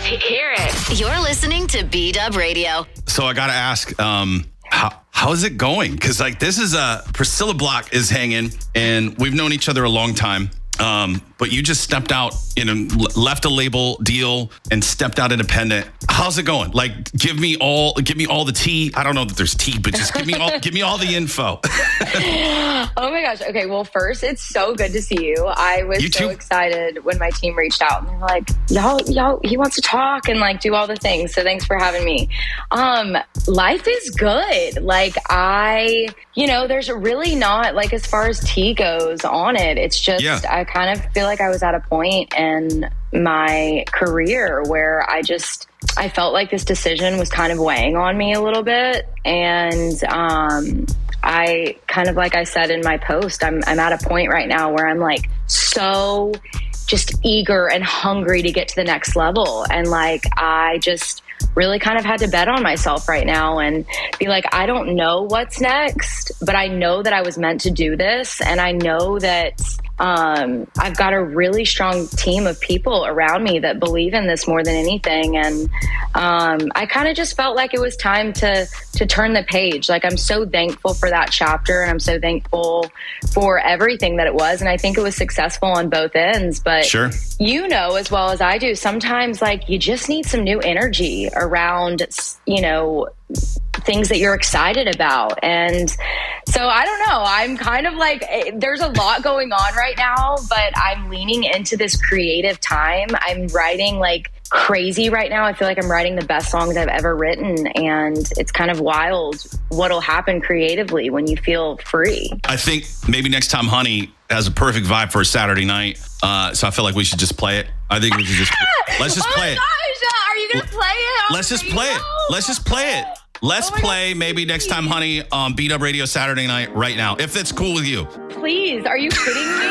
hear it. You're listening to B-Dub Radio. So I got to ask, how is it going? Because this is Priscilla Block is hanging, and we've known each other a long time. But you just stepped out, left a label deal and stepped out independent. How's it going? Give me all the tea. I don't know that there's tea, but just give me all the info. Oh my gosh. Okay. Well, first, it's so good to see you. I was so excited when my team reached out and they're like, y'all, he wants to talk and do all the things. So thanks for having me. Life is good. There's really not as far as tea goes on it. It's just, I kind of feel like I was at a point in my career where I felt like this decision was kind of weighing on me a little bit. And, I kind of, like I said in my post, I'm at a point right now where I'm so just eager and hungry to get to the next level. And I just really kind of had to bet on myself right now and be I don't know what's next, but I know that I was meant to do this. And I know that I've got a really strong team of people around me that believe in this more than anything. And I kind of just felt like it was time to turn the page. I'm so thankful for that chapter, and I'm so thankful for everything that it was. And I think it was successful on both ends. But sure, as well as I do, sometimes you just need some new energy around, things that you're excited about. And so I don't know, I'm kind of there's a lot going on right now, but I'm leaning into this creative time. I'm writing crazy right now. I feel like I'm writing the best songs I've ever written, and it's kind of wild what'll happen creatively when you feel free. I think maybe next time Honey has a perfect vibe for a Saturday night. So I feel like we should just play it. I think we should let's just play it. Gosh, are you going to play it? Let's just play it. Let's just play it. Let's play maybe next time Honey on B-Dub Radio Saturday night right now, if that's cool with you. Please, are you kidding me?